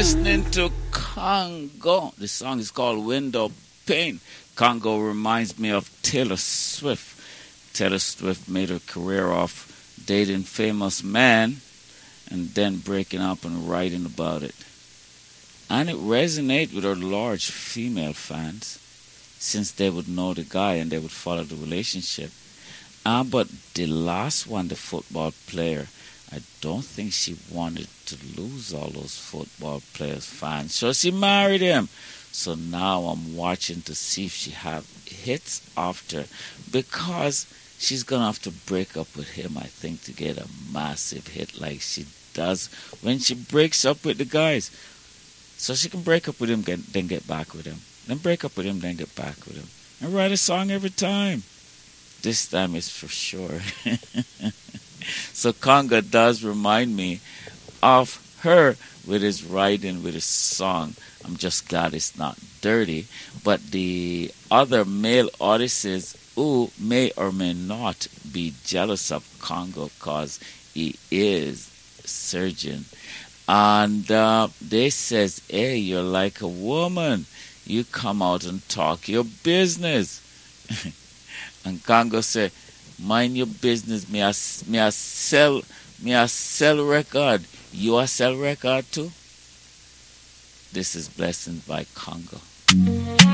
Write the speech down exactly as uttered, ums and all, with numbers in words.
listening to Congo. The song is called Window Pane. Congo reminds me of Taylor Swift. Taylor Swift made her career off dating famous men and then breaking up and writing about it. And it resonated with her large female fans, since they would know the guy and they would follow the relationship. Uh, but the last one, the football player, I don't think she wanted to lose all those football players' fans. So she married him. So now I'm watching to see if she have hits after, because she's going to have to break up with him, I think, to get a massive hit like she does when she breaks up with the guys. So she can break up with him, get, then get back with him. Then break up with him, then get back with him. And write a song every time. This time it's for sure. So Conga does remind me of her with his writing, with his song. I'm just glad it's not dirty. But the other male artists who may or may not be jealous of Congo because he is a surgeon. And uh, they says, hey, you're like a woman. You come out and talk your business. And Congo said, mind your business. Me a, me a sell, me a sell record. You a sell record too? This is Blessings by Congo.